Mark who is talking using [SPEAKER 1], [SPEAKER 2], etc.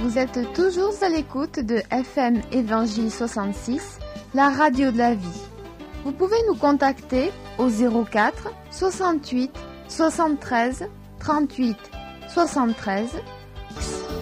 [SPEAKER 1] Vous êtes toujours à l'écoute de FM Évangile 66, la radio de la vie. Vous pouvez nous contacter au 04 68 73 38 73